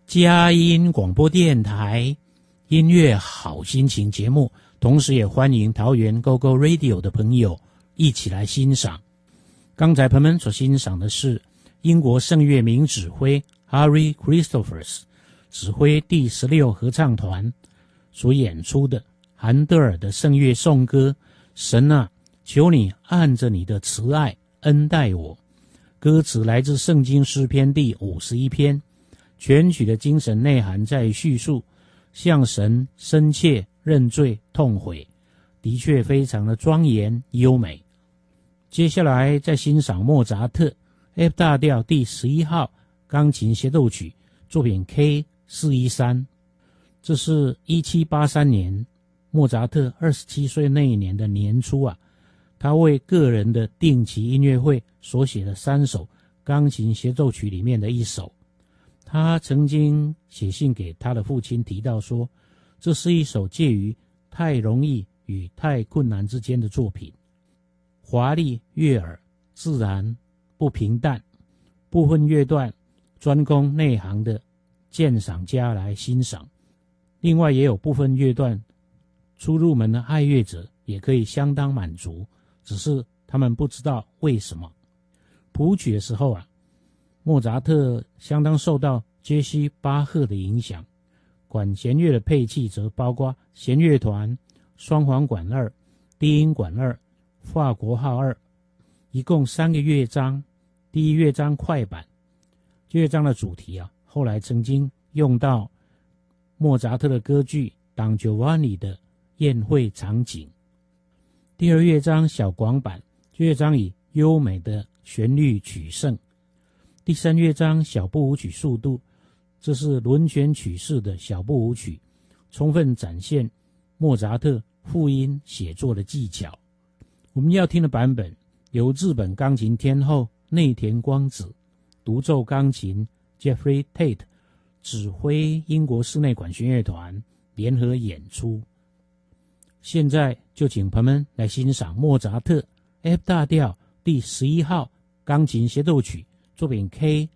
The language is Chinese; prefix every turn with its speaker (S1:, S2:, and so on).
S1: 佳音广播电台音乐好心情节目，同时也欢迎桃园 GoGo Radio 的朋友一起来欣赏。刚才朋友们所欣赏的是英国圣乐名指挥 Harry Christophers 指挥第16合唱团所演出的韩德尔的圣乐颂歌，神啊，求你按着你的慈爱恩待我。歌词来自圣经诗篇第51篇，全曲的精神内涵在于叙述向神深切认罪痛悔，的确非常的庄严优美。接下来再欣赏莫扎特 F 大调第11号钢琴协奏曲作品 K413， 这是1783年莫扎特27岁那一年的年初啊，他为个人的定期音乐会所写的3首钢琴协奏曲里面的一首。他曾经写信给他的父亲，提到说，这是一首介于太容易与太困难之间的作品，华丽悦耳，自然不平淡，部分乐段专供内行的鉴赏家来欣赏，另外也有部分乐段初入门的爱乐者也可以相当满足，只是他们不知道为什么。谱曲的时候啊，莫扎特相当受到杰西·巴赫的影响，管弦乐的配器则包括弦乐团、双簧管2、低音管2、法国号2，一共3个乐章。第一乐章快板，乐章的主题啊，后来曾经用到莫扎特的歌剧《Don Giovanni》的宴会场景。第二乐章小广板，乐章以优美的旋律取胜。第三乐章小步舞曲速度，这是轮旋曲式的小步舞曲，充分展现莫扎特复音写作的技巧。我们要听的版本由日本钢琴天后内田光子独奏钢琴 Jeffrey Tate 指挥英国室内管弦乐团联合演出。现在就请朋友们来欣赏莫扎特 F 大调第11号钢琴协奏曲作品